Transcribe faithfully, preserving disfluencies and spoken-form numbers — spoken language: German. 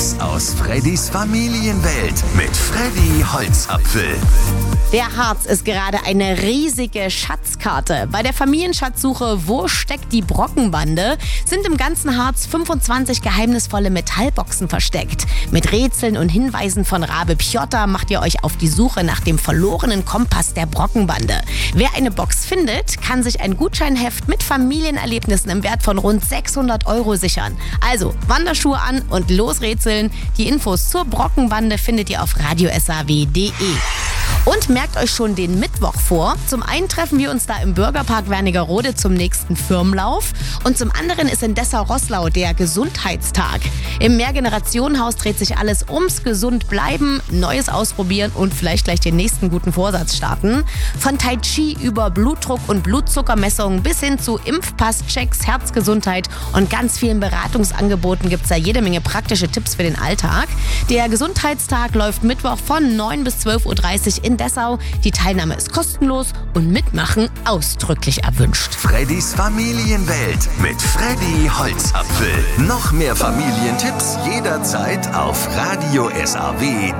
Tipps aus Freddys Familienwelt mit Freddy Holzapfel. Der Harz ist gerade eine riesige Schatzkarte. Bei der Familienschatzsuche Wo steckt die Brockenbande sind im ganzen Harz fünfundzwanzig geheimnisvolle Metallboxen versteckt. Mit Rätseln und Hinweisen von Rabe Pjotta macht ihr euch auf die Suche nach dem verlorenen Kompass der Brockenbande. Wer eine Box findet, kann sich ein Gutscheinheft mit Familienerlebnissen im Wert von rund sechshundert Euro sichern. Also Wanderschuhe an und losrätseln. Die Infos zur Brockenbande findet ihr auf radio s a w punkt d e. Und merkt euch schon den Mittwoch vor. Zum einen treffen wir uns da im Bürgerpark Wernigerode zum nächsten Firmenlauf. Und zum anderen ist in Dessau-Roßlau der Gesundheitstag. Im Mehrgenerationenhaus dreht sich alles ums gesund bleiben, Neues ausprobieren und vielleicht gleich den nächsten guten Vorsatz starten. Von Tai Chi über Blutdruck und Blutzuckermessungen bis hin zu Impfpasschecks, Herzgesundheit und ganz vielen Beratungsangeboten gibt es da jede Menge praktische Tipps für den Alltag. Der Gesundheitstag läuft Mittwoch von neun bis zwölf Uhr dreißig in Dessau. Die Teilnahme ist kostenlos und Mitmachen ausdrücklich erwünscht. Freddys Familienwelt mit Freddy Holzapfel. Noch mehr Familientipps jederzeit auf radio s a w punkt